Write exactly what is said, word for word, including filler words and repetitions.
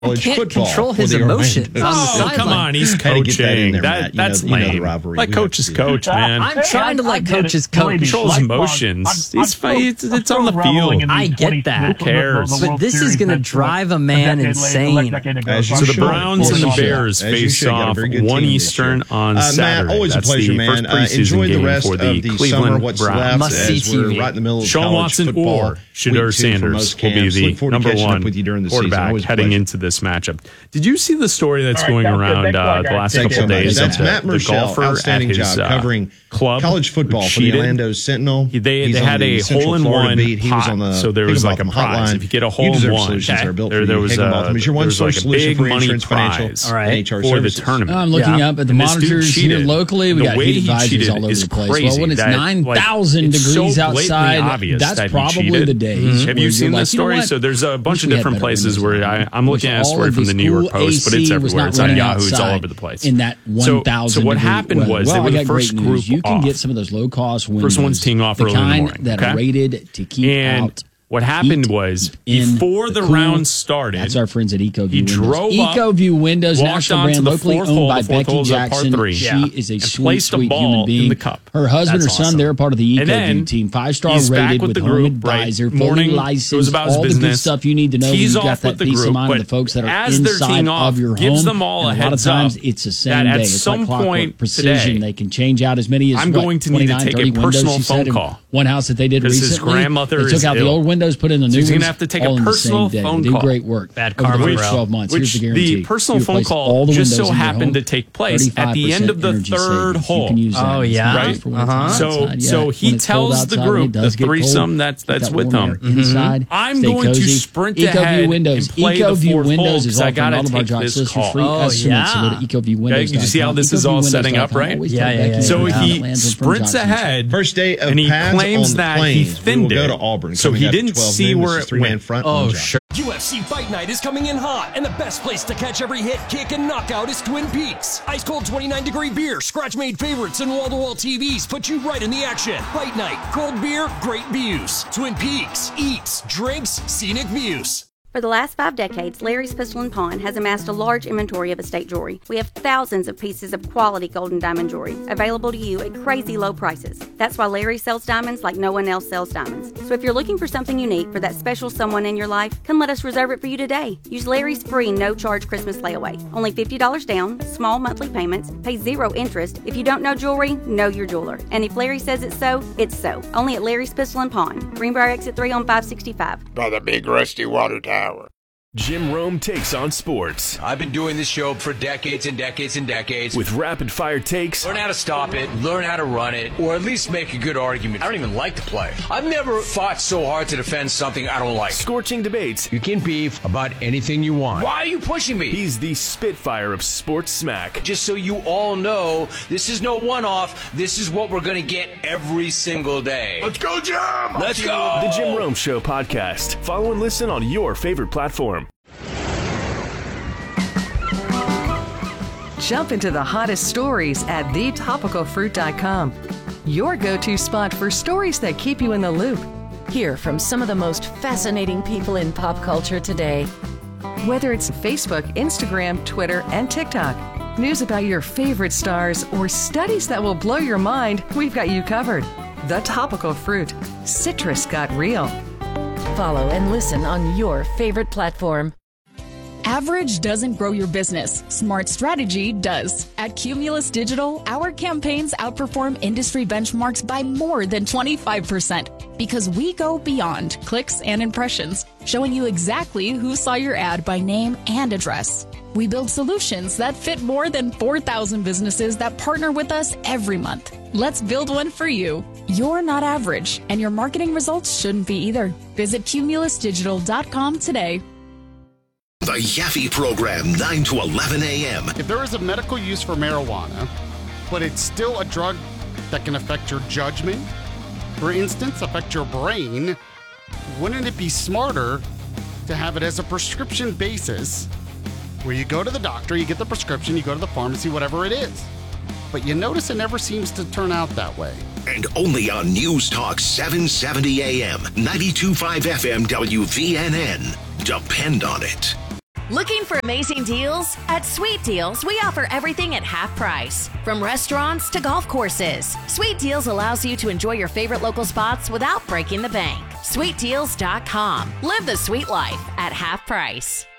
I can't control his emotions on the Oh, sideline. come on. He's coaching. That, that, that's you know, lame. you know the rivalry. Let coaches coach, man. I'm trying to let coaches coach. Controls emotions. He's fine. It's, it's on the field. I get that. Who cares? But this is going to drive a man insane. So the Browns and the Bears face off one Eastern on uh, Saturday. Matt, always That's a pleasure, the man. first Uh, preseason enjoy the game rest for of the the Cleveland summer. What's Browns. left Must-see as we're T V. right in the middle of Sean college Watson football. or Shedeur Week two for Sanders most will be camps. the Look forward to number catching up one with you during the season. quarterback Always a heading pleasure. into this matchup. Did you see the story that's All right, going sounds good. around Thanks a lot, uh, the guys. last Thanks couple so of much. days? That's of Matt the, the Murchell, golfer at outstanding his job uh, covering club college football for the cheated. Orlando Sentinel. He- They, He's they on had the a Central hole in Florida one beat. He was pot, on the so there was like a Higginbotham prize. hotline. If you get a hole You in deserve one, solutions okay, that are built there, for there you. was Higginbotham a, is your there one was like source a solution big for money insurance, financial, prize All right. and H R for services. the tournament. I'm looking Yeah. up at the And this dude monitors here cheated. locally. We The got way heat he advisories cheated all over is the place. crazy. Well, when it's That, nine like, thousand it's so degrees blatantly outside, obvious that's that he probably cheated. the days. Mhm. Have where you seen you're this like, you know story? what? So there's a bunch Wish of we had different better places windows where on. I, I'm Wish looking at a all story of from this the New York cool Post, but A it's C was everywhere. not It's on running Yahoo. It's all outside over the place. in that So, one thousand so what degree happened weather. was well, they were I the got first great group news. You can off. get some of those low cost windows. First one's teeing off the early in the kind morning, that okay? are rated to keep And out. what happened heat was in before the, the cool- round started, That's our friends at EcoView he Windows. drove up, EcoView Windows, walked national onto brand, the locally fourth owned hole. by The fourth Becky hole is a par Jackson. three. She Yeah. is a And sweet, placed a sweet ball human in being. the cup. Her husband, That's her son, awesome. they're part of the And then EcoView team. Five star he's back rated with with the home group, advisor, right? fully Morning, goes licensed, about his all the good business, stuff you need to know when tees you got off that with the peace of group, mind but of the folks that are as they're inside teeing off, of your gives home. them all a And a lot of heads times up it's the same that day. at It's some like clockwork point precision. today, They can change out as many as I'm what, going to need to twenty-nine, take a thirty windows, personal she said, phone in call. One house that they did Because recently, his grandmother they took is out ill. the old windows, put in the So new he's ones. gonna have to take a all in the personal same day. phone They do call. great work. Bad Over the karma, first bro. twelve months. Here's Which the guarantee. the personal You phone replace call all the just windows so in your happened home, to take place at the end of the thirty-five percent third energy hole. savings. You can use that. Oh, It's yeah? not just for when it's Uh-huh. hot So, outside. so Yeah, he when it's cold tells the outside, when group, it the does get threesome cold, that's get that's that with warm them. air inside, I'm stay going cozy. to sprint EcoView ahead Windows. and play the EcoView fourth Windows hole is because I offering gotta all of our take job this sisters call. free Oh, estimates. yeah. So go to EcoView Windows. Okay, did you see how this is all setting up, right? Yeah, yeah, yeah, So yeah. he sprints ahead, First day of and he pads claims on that planes. he We will thinned go it. to Auburn. So coming he up at didn't twelve see noon. where This is it three-man went. front. Oh, on job. sure. U F C Fight Night is coming in hot, and the best place to catch every hit, kick, and knockout is Twin Peaks. Ice cold twenty-nine degree beer, scratch-made favorites, and wall-to-wall T Vs put you right in the action. Fight Night, cold beer, great views. Twin Peaks, eats, drinks, scenic views. For the last five decades, Larry's Pistol and Pawn has amassed a large inventory of estate jewelry. We have thousands of pieces of quality gold and diamond jewelry available to you at crazy low prices. That's why Larry sells diamonds like no one else sells diamonds. So if you're looking for something unique for that special someone in your life, come let us reserve it for you today. Use Larry's free no-charge Christmas layaway. Only fifty dollars down, small monthly payments, pay zero interest. If you don't know jewelry, know your jeweler. And if Larry says it's so, it's so. Only at Larry's Pistol and Pawn. Greenbrier Exit three on five sixty-five. By the big rusty water tower. Jim Rome takes on sports. I've been doing this show for decades and decades and decades. With rapid fire takes. Learn how to stop it, learn how to run it, or at least make a good argument. I don't even like to play. I've never fought so hard to defend something I don't like. Scorching debates. You can beef about anything you want. Why are you pushing me? He's the Spitfire of sports smack. Just so you all know, this is no one-off. This is what we're going to get every single day. Let's go, Jim! Let's go! The Jim Rome Show podcast. Follow and listen on your favorite platform. Jump into the hottest stories at the topical fruit dot com. Your go-to spot for stories that keep you in the loop. Hear from some of the most fascinating people in pop culture today. Whether it's Facebook, Instagram, Twitter, and TikTok, news about your favorite stars, or studies that will blow your mind, we've got you covered. The Topical Fruit. Citrus got real. Follow and listen on your favorite platform. Average doesn't grow your business. Smart strategy does. At Cumulus Digital, our campaigns outperform industry benchmarks by more than twenty-five percent because we go beyond clicks and impressions, showing you exactly who saw your ad by name and address. We build solutions that fit more than four thousand businesses that partner with us every month. Let's build one for you. You're not average, and your marketing results shouldn't be either. Visit cumulus digital dot com today. The Yaffe Program, nine to eleven a.m. If there is a medical use for marijuana, but it's still a drug that can affect your judgment, for instance, affect your brain, wouldn't it be smarter to have it as a prescription basis where you go to the doctor, you get the prescription, you go to the pharmacy, whatever it is. But you notice it never seems to turn out that way. And only on News Talk seven seventy a.m., ninety-two point five F M W V N N. Depend on it. Looking for amazing deals? At Sweet Deals, we offer everything at half price. From restaurants to golf courses, Sweet Deals allows you to enjoy your favorite local spots without breaking the bank. sweet deals dot com. Live the sweet life at half price.